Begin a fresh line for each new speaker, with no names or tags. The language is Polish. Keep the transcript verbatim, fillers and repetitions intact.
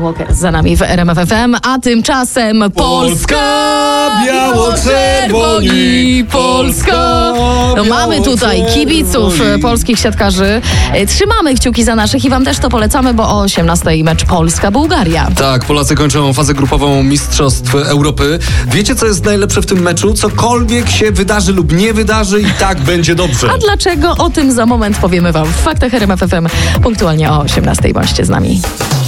Walker za nami w R M F F M, a tymczasem Polska, biało-czerwoni, Polska. No mamy tutaj kibiców polskich siatkarzy. Trzymamy kciuki za naszych i wam też to polecamy, bo o osiemnastej mecz Polska-Bułgaria.
Tak, Polacy kończą fazę grupową Mistrzostw Europy. Wiecie, co jest najlepsze w tym meczu? Cokolwiek się wydarzy lub nie wydarzy, i tak będzie dobrze.
A dlaczego? O tym za moment powiemy wam w Faktach R M F F M punktualnie o osiemnastej. Bądźcie z nami.